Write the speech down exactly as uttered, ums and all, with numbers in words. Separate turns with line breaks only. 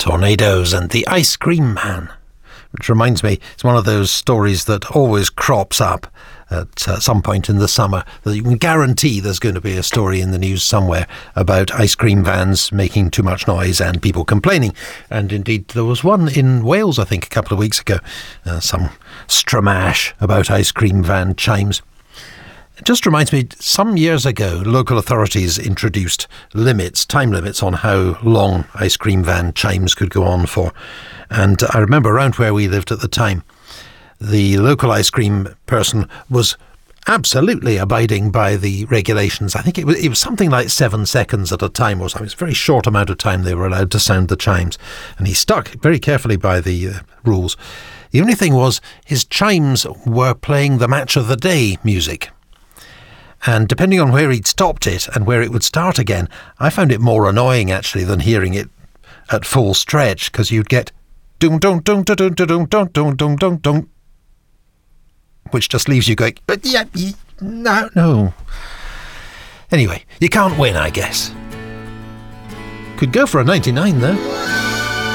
Tornadoes and the Ice Cream Man, which reminds me, it's one of those stories that always crops up at uh, some point in the summer, that you can guarantee there's going to be a story in the news somewhere about ice cream vans making too much noise and people complaining. And indeed, there was one in Wales, I think, a couple of weeks ago, uh, some stramash about ice cream van chimes. It just reminds me, some years ago, local authorities introduced limits, time limits on how long ice cream van chimes could go on for. And I remember around where we lived at the time, the local ice cream person was absolutely abiding by the regulations. I think it was, it was something like seven seconds at a time or something. It's a very short amount of time they were allowed to sound the chimes. And he stuck very carefully by the uh, rules. The only thing was, his chimes were playing the match of the day music. And depending on where he'd stopped it and where it would start again, I found it more annoying actually than hearing it at full stretch, because you'd get dum dum dum dum dum dum dum dum dum dum dum, which just leaves you going, but yeah, no, no. Anyway, you can't win, I guess. Could go for a ninety-nine though.